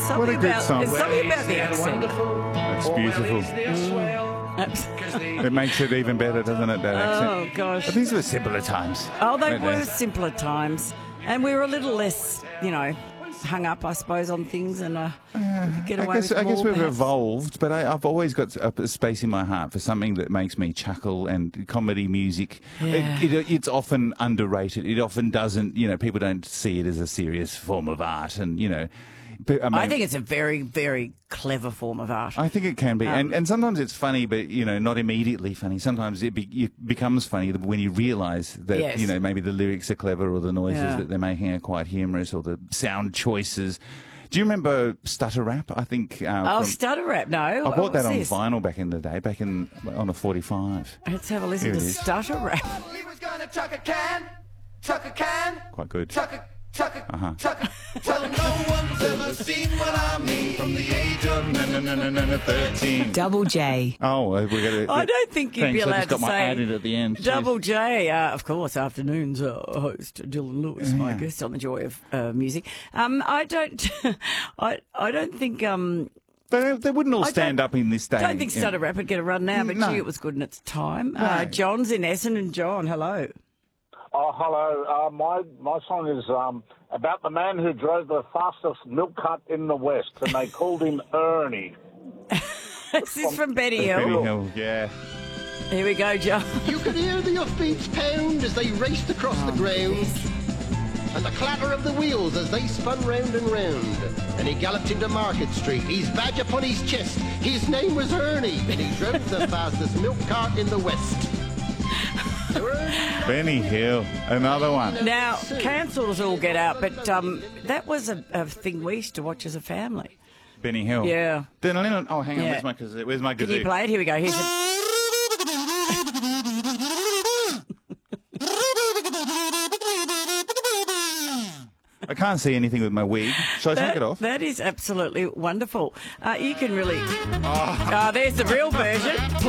What a good song. There's something about the accent. That's beautiful. It makes it even better, doesn't it, that accent? Oh, gosh. But these were simpler times. Oh, they weren't were simpler times. And we were a little less, hung up, I suppose, on things and get away with more. I guess we've perhaps. evolved, but I've always got a space in my heart for something that makes me chuckle, and comedy music. Yeah. It's often underrated. It often doesn't, people don't see it as a serious form of art, and, But, I think it's a very, very clever form of art. I think it can be. And sometimes it's funny, but, not immediately funny. Sometimes it becomes funny when you realise that, Yes. maybe the lyrics are clever, or the noises Yeah. that they're making are quite humorous, or the sound choices. Do you remember Stutter Rap? I think. Stutter Rap, no. I bought that on What's this? vinyl back in the day, on a 45. Let's have a listen Here to it is. Stutter Rap. He was gonna chuck a can, chuck a can, Quite good. chuck a, chuck a, Uh-huh. chuck a. Well, no one's ever seen what I mean from the age of 13. Double J. Oh, we're going to. I don't think you'd be Thanks, I allowed just got to my say ad in at the end. Double J, of course, afternoons host Dylan Lewis, my Yeah. guest on the Joy of Music. I don't, I don't think. They wouldn't all I stand up in this day. I don't think Stutter Rap would get a run now, but No. gee, it was good in its time. No. John's in Essendon. John, hello. Oh, hello. My song is about the man who drove the fastest milk cart in the West, and they called him Ernie. This is from Benny Benny Hill. Hill, yeah. Here we go, John. You could hear the hoofbeats pound as they raced across the ground, and the clatter of the wheels as they spun round and round. And he galloped into Market Street, his badge upon his chest. His name was Ernie, and he drove the fastest milk cart in the West. Benny Hill, another one. Now, cancelled us all get out, but that was a thing we used to watch as a family. Benny Hill. Yeah. Oh, hang on. Yeah. Where's my Can you kazoo? play it? Here we go. Here's I can't see anything with my wig. Shall I take it off? That is absolutely wonderful. You can really... there's the real version.